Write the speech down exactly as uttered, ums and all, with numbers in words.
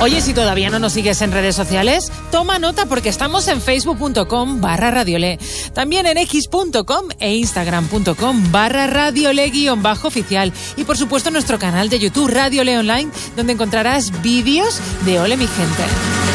Oye, si todavía no nos sigues en redes sociales, toma nota porque estamos en facebook.com barra radiole, también en x.com e instagram.com barra radiole guión bajo oficial y por supuesto nuestro canal de YouTube Radiole Online, donde encontrarás vídeos de Ole mi gente.